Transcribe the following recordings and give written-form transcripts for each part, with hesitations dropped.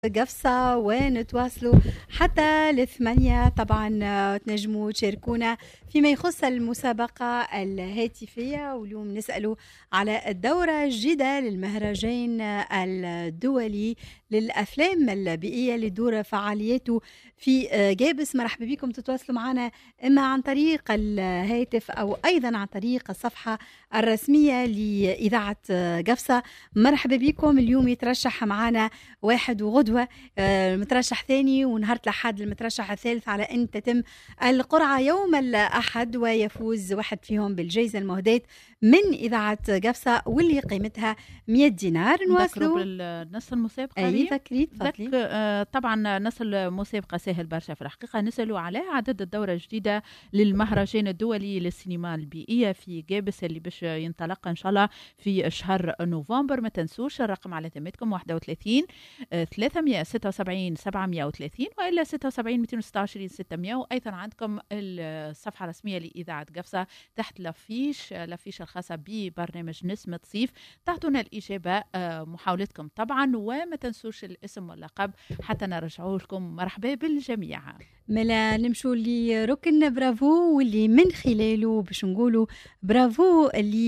قفصة ونتواصلوا حتى ل8. طبعا تنجموا تشاركونا فيما يخص المسابقة الهاتفية، واليوم نسألوا على الدورة الجديدة للمهرجان الدولي للأفلام البيئية اللي دور فعالياته في جابس. مرحبا بكم، تتواصلوا معنا إما عن طريق الهاتف أو أيضا عن طريق الصفحة الرسمية لإذاعة قفصة. مرحبا بكم. اليوم يترشح معنا واحد وغدوة المترشح ثاني، ونهار الأحد المترشح الثالث، على أن تتم القرعة يوم الأحد ويفوز واحد فيهم بالجائزة المهداة من إذاعة قفصة واللي قيمتها 100 دينار. نواصلوا النص المسابقة. أي ذكري تفضلي. طبعا نص المسابقة سهل برشا في الحقيقة. نسألوا على عدد الدورة الجديدة للمهرجان الدولي للسينما البيئية في جابس اللي باش ينطلق إن شاء الله في شهر نوفمبر. ما تنسوش الرقم على ذمتكم 31 376 730 وإلا 76 226 600. وأيضا عندكم الصفحة الرسمية لإذاعة قفصة تحت لافيش الخاصة ببرنامج نسمة صيف. تعطونا الإجابة محاولتكم طبعا، وما تنسوش الاسم واللقب حتى نرجعوا لكم. مرحبا بالجميع. ملا نمشوا لركن برافو، واللي من خلاله باش نقولوا برافو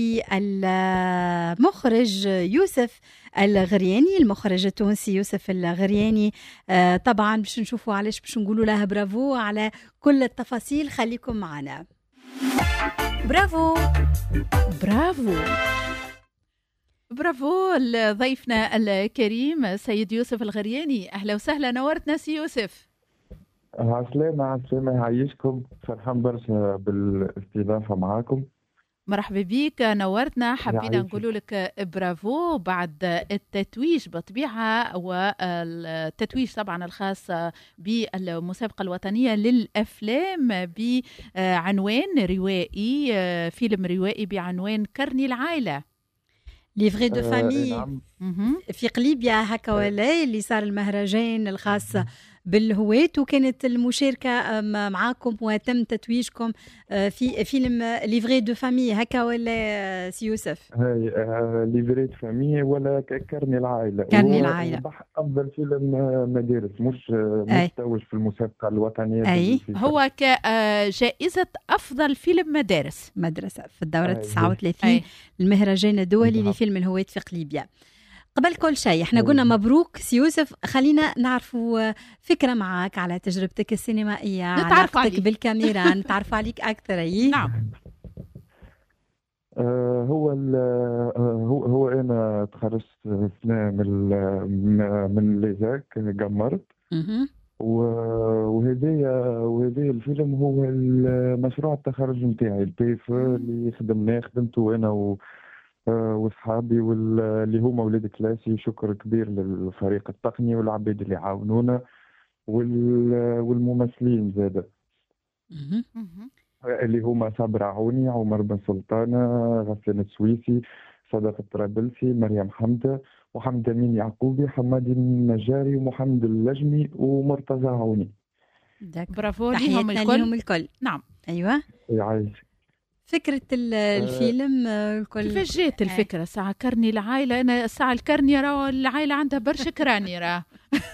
للمخرج يوسف الغرياني، المخرج التونسي يوسف الغرياني. طبعا باش نشوفوا علاش باش نقولوا له برافو على كل التفاصيل. خليكم معنا. برافو برافو برافو لضيفنا الكريم سيد يوسف الغرياني. أهلا وسهلا، نورتنا سي يوسف. عسلامة يعيشكم، فرحان برشا بالاستضافة معاكم. مرحبا بيك، نورتنا. حبينا نقول لك برافو بعد التتويج بطبيعة، والتتويج طبعا الخاص بالمسابقة الوطنية للأفلام بعنوان روائي، فيلم روائي بعنوان كرني العائلة، ليفغي دو فامي في قليبيا هكا ولا اللي صار المهرجان الخاص بالهواة، وكانت المشاركة معاكم وتم تتويجكم في فيلم ليفغي دو فامي هكا ولا سي يوسف؟ هاي ليفغي دو فامي ولا كرني العائلة. كرني العائلة أفضل فيلم مدارس، مش متوج في المسابقة الوطنية. أي هو كجائزة أفضل فيلم مدرسة في الدورة 39 المهرجان الدولي لفيلم الهواة في قليبيا. قبل كل شيء احنا قلنا مبروك سي يوسف، خلينا نعرفوا فكرة معك على تجربتك السينمائية، علاقتك بالكاميرا، نتعرف عليك أكثر. نعم. هو أنا تخرجت سنة من ليزاك قمرت، وهذا الفيلم هو المشروع التخرج نتاعي البيف اللي خدمته أنا واصحابي واللي هما ولاد كلاسي. شكر كبير للفريق التقني والعباد اللي عاونونا والممثلين زاده اللي هما صابر عوني، عمر بن سلطانة، غسان السويسي، صدق الطرابلسي، مريم حمدة، وحمد أمين يعقوبي، حماد النجاري، ومحمد اللجمي، ومرتضى عوني. برافو لهم الكل. نعم. أيوة يعيش. فكرة الفيلم كيفاش جات الفكرة؟ ساعة كرني العائلة، أنا ساعة الكرني راه العائلة عندها برشا كراني راه.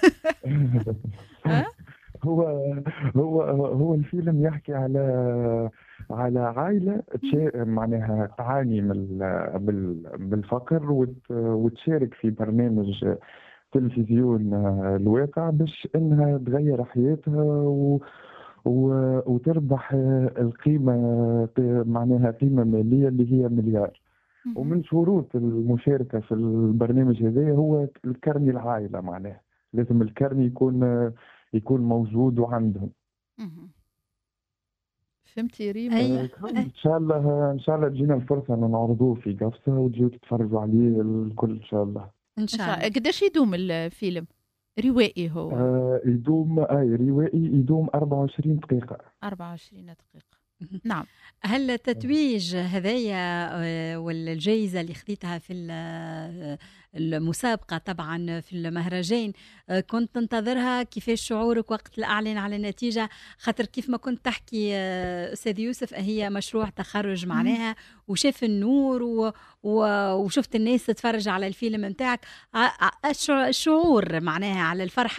هو الفيلم يحكي على عائلة معناها تعاني بالفقر وتشارك في برنامج تلفزيون الواقع باش انها تغير حياتها وتربح القيمة، معناها قيمة مالية اللي هي مليار. ومن شروط المشاركة في البرنامج هذا هو الكرني العائلة، معناها لازم الكرني يكون موجود وعندهم. فهمتي ريما؟ ان شاء الله تجينا الفرصة ان نعرضوه في قفصة وتجيو تتفرجوا عليه الكل ان شاء الله. ان شاء الله. قداش يدوم الفيلم؟ روائي هو؟ يدوم روائي يدوم 24 دقيقة. 24 دقيقة. نعم. هل التتويج هذايا والجائزة اللي خذيتها في المسابقة طبعا في المهرجان كنت تنتظرها؟ كيفاش شعورك وقت الأعلن على النتيجة؟ خاطر كيف ما كنت تحكي أستاذ يوسف هي مشروع تخرج معناها وشاف النور وشفت الناس تتفرج على الفيلم متاعك، الشعور معناها على الفرحة